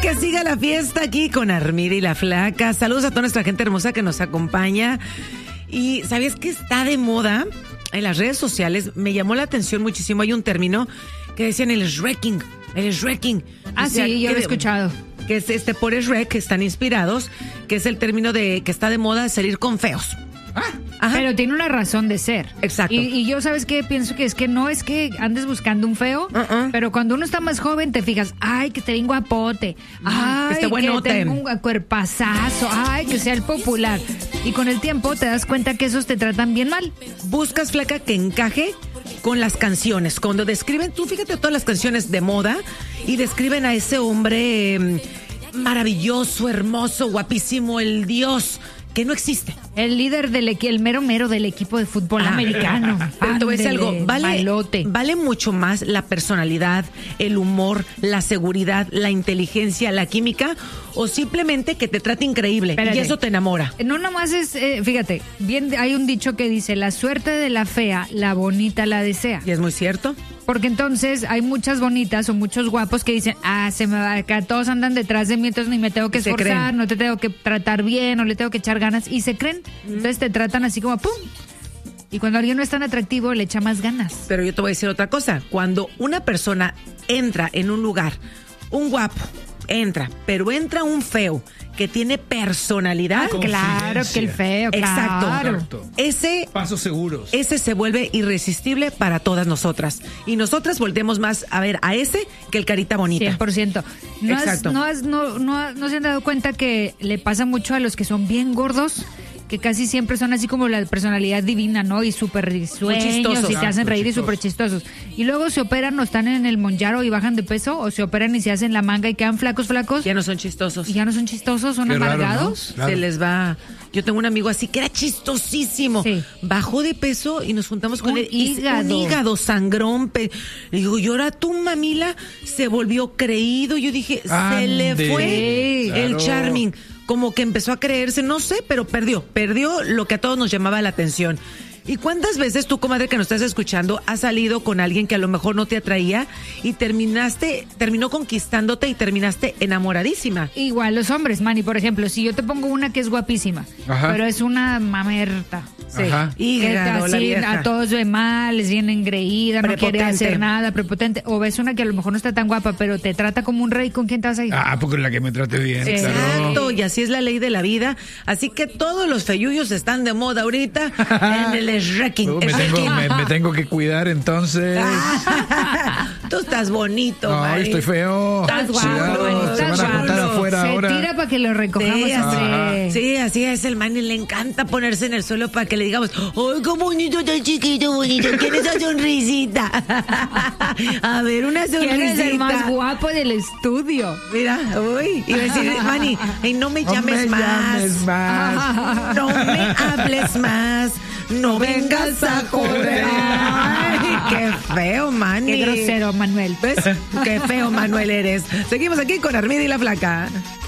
que siga la fiesta aquí con Armida y la Flaca. Saludos a toda nuestra gente hermosa que nos acompaña. Y ¿sabías que está de moda en las redes sociales? Me llamó la atención muchísimo. Hay un término que decían el shrekking. El shrekking. Ah, sí, yo lo he escuchado. Que es por Shrek, que están inspirados, que es el término de que está de moda salir con feos. Ajá. Pero tiene una razón de ser. Exacto. Y yo, ¿sabes qué? Pienso que es que no es que andes buscando un feo, pero cuando uno está más joven te fijas, ay, que esté bien guapote, ay, que tenga un cuerpazazo, ay, que sea el popular. Y con el tiempo te das cuenta que esos te tratan bien mal. Buscas, Flaca, que encaje con las canciones. Cuando describen, tú fíjate todas las canciones de moda y describen a ese hombre maravilloso, hermoso, guapísimo, el dios que no existe. El líder el mero mero del equipo de fútbol americano. Pero te voy a decir algo, vale mucho más la personalidad, el humor, la seguridad, la inteligencia, la química, o simplemente que te trate increíble. Espérate. Y eso te enamora. No nomás es, fíjate, bien hay un dicho que dice, la suerte de la fea, la bonita la desea. Y es muy cierto. Porque entonces hay muchas bonitas o muchos guapos que dicen, se me va acá, todos andan detrás de mí, entonces ni me tengo que esforzar, no te tengo que tratar bien, no le tengo que echar ganas, y se creen. Entonces te tratan así como ¡pum! Y cuando alguien no es tan atractivo, le echa más ganas. Pero yo te voy a decir otra cosa. Cuando una persona entra en un lugar, un guapo entra, pero entra un feo que tiene personalidad. Claro que el feo, claro. Exacto. Ese pasos seguros. Ese se vuelve irresistible para todas nosotras. Y nosotras volteamos más a ver a ese que el carita bonita. 100%. ¿No se han dado cuenta que le pasa mucho a los que son bien gordos? Que casi siempre son así como la personalidad divina, ¿no? Y súper risueños y te hacen reír y súper chistosos. Y luego se operan o están en el Monjaro y bajan de peso, o se operan y se hacen la manga y quedan flacos. Ya no son chistosos. Y ya no son chistosos, son amargados. Raro, ¿no? Claro. Se les va. Yo tengo un amigo así que era chistosísimo. Sí. Bajó de peso y nos juntamos con él. Un hígado sangrón. Le digo, y ahora tu mamila se volvió creído. Yo dije, se le fue el charming. Como que empezó a creerse, no sé, pero perdió lo que a todos nos llamaba la atención. ¿Y cuántas veces tú, comadre, que nos estás escuchando, has salido con alguien que a lo mejor no te atraía y terminó conquistándote y terminaste enamoradísima? Igual los hombres, Manny, por ejemplo, si yo te pongo una que es guapísima, pero es una mamerta. Sí. Hígado, así, a todos ve mal, es bien engreída, no quiere hacer nada, prepotente. O ves una que a lo mejor no está tan guapa, pero te trata como un rey, ¿con quién te vas a ir? Porque la que me trate bien. Exacto, claro. Y así es la ley de la vida. Así que todos los feyuyos están de moda ahorita en el shrekking. Me tengo que cuidar entonces. Tú estás bonito, no, estoy feo. Estás guapo, se van a juntar afuera ahora. Se tira para que lo recojamos. Sí, así es, el man y le encanta ponerse en el suelo para que le digamos, ¡ay, qué bonito, tan chiquito, bonito! ¿Quién es esa sonrisita? A ver, una sonrisita. ¿Quién es el más guapo del estudio? Mira, uy, y decir, Manny, no me llames más. No me hables más. No vengas a joder. Ay, qué feo, Manny. Qué grosero, Manuel. ¿Ves? Qué feo, Manuel, eres. Seguimos aquí con Armida y la Flaca.